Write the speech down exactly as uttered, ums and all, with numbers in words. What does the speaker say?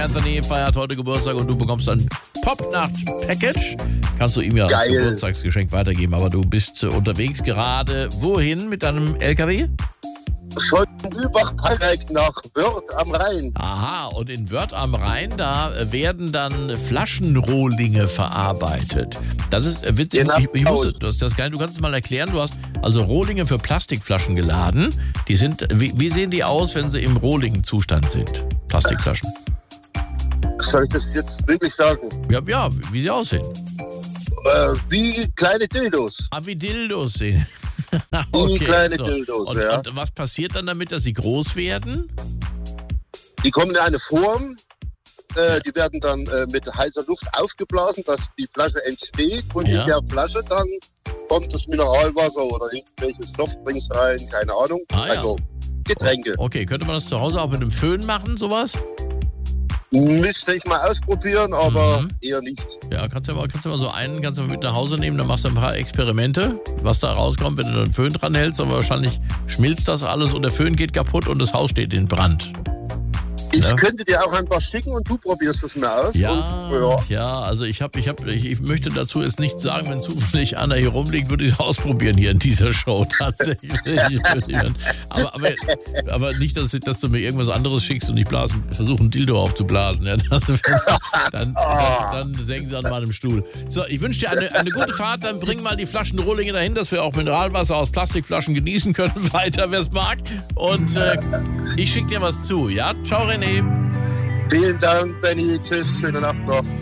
Anthony feiert heute Geburtstag und du bekommst ein Popnacht-Package. Kannst du ihm ja als Geil. Geburtstagsgeschenk weitergeben, aber du bist äh, unterwegs gerade. Wohin mit deinem L K W? Von Übach-Halleck nach Wörth am Rhein. Aha, und in Wörth am Rhein, da äh, werden dann Flaschenrohlinge verarbeitet. Das ist äh, witzig. Genau. Ich, ich wusste, das ist das geil. Du kannst es mal erklären. Du hast also Rohlinge für Plastikflaschen geladen. Die sind, wie, wie sehen die aus, wenn sie im Rohling-Zustand sind? Plastikflaschen. Soll ich das jetzt wirklich sagen? Ja, ja, wie sie aussehen. Äh, wie kleine Dildos. Ah, wie Dildos sehen. Wie kleine Dildos, und, ja. Und was passiert dann damit, dass sie groß werden? Die kommen in eine Form, äh, die werden dann äh, mit heißer Luft aufgeblasen, dass die Flasche entsteht und Ja. in der Flasche dann kommt das Mineralwasser oder irgendwelche Softdrinks rein, keine Ahnung. Ah, ja. Also Getränke. Okay, könnte man das zu Hause auch mit einem Föhn machen, sowas? Müsste ich mal ausprobieren, aber Mhm. eher nicht. Ja, kannst du ja mal, kannst du mal so einen, kannst du mal mit nach Hause nehmen, dann machst du ein paar Experimente, was da rauskommt, wenn du dann einen Föhn dran hältst, aber wahrscheinlich schmilzt das alles und der Föhn geht kaputt und das Haus steht in Brand. Ich Ja. könnte dir auch ein paar schicken und du probierst es mal aus. Ja, Und, ja. ja, also ich habe, ich habe, ich, ich möchte dazu jetzt nichts sagen, wenn zufällig einer hier rumliegt, würde ich es ausprobieren hier in dieser Show tatsächlich. aber, aber, aber nicht, dass, dass du mir irgendwas anderes schickst und ich blasen, versuche ein Dildo aufzublasen. Ja, das, dann, dann, dann senken sie an meinem Stuhl. So, ich wünsche dir eine, eine gute Fahrt, dann bring mal die Flaschenrohlinge dahin, dass wir auch Mineralwasser aus Plastikflaschen genießen können, weiter, wer es mag. Und äh, ich schicke dir was zu, ja? Ciao, René. Vielen Dank, Benny. Tschüss, schöne Nacht noch.